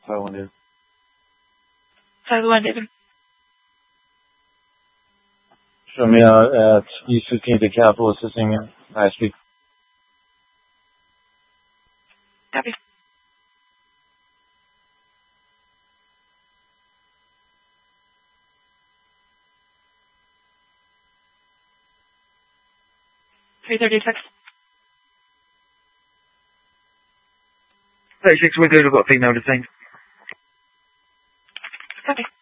5-1, David. 5-1, David. Show me out at East 15th at Capitol assisting ISP. Copy. .330 text. 36 windows, I've got female detained. Copy.